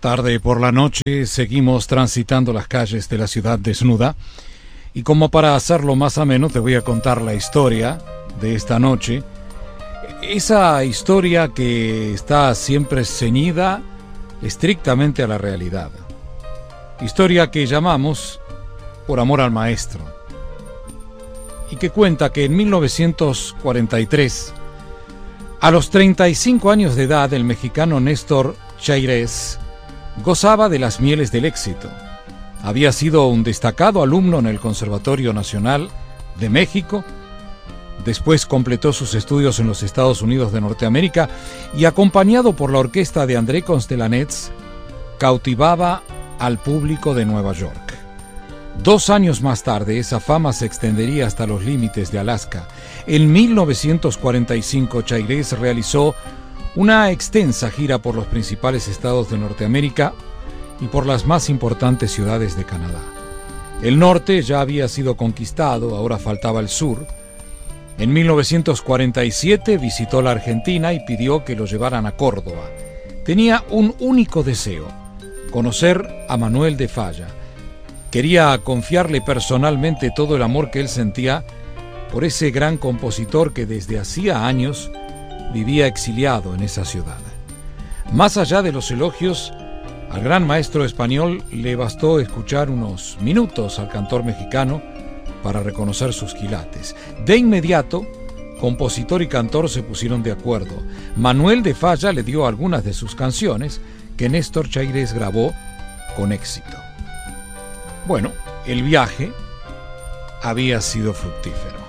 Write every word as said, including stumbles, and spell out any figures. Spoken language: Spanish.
Tarde por la noche seguimos transitando las calles de la ciudad desnuda y como para hacerlo más ameno te voy a contar la historia de esta noche. Esa historia que está siempre ceñida estrictamente a la realidad. Historia que llamamos Por amor al maestro. Y que cuenta que en mil novecientos cuarenta y tres, a los treinta y cinco años de edad, el mexicano Néstor Chairez gozaba de las mieles del éxito. Había sido un destacado alumno en el Conservatorio Nacional de México. Después completó sus estudios en los Estados Unidos de Norteamérica y, acompañado por la orquesta de André Constelanets, cautivaba al público de Nueva York. Dos años más tarde, esa fama se extendería hasta los límites de Alaska. En mil novecientos cuarenta y cinco, Chairez realizó una extensa gira por los principales estados de Norteamérica y por las más importantes ciudades de Canadá. El norte ya había sido conquistado, ahora faltaba el sur. En mil novecientos cuarenta y siete visitó la Argentina y pidió que lo llevaran a Córdoba. Tenía un único deseo: conocer a Manuel de Falla. Quería confiarle personalmente todo el amor que él sentía por ese gran compositor que desde hacía años vivía exiliado en esa ciudad. Más allá de los elogios, al gran maestro español le bastó escuchar unos minutos al cantor mexicano para reconocer sus quilates. De inmediato, compositor y cantor se pusieron de acuerdo. Manuel de Falla le dio algunas de sus canciones que Néstor Chairez grabó con éxito. Bueno, el viaje había sido fructífero.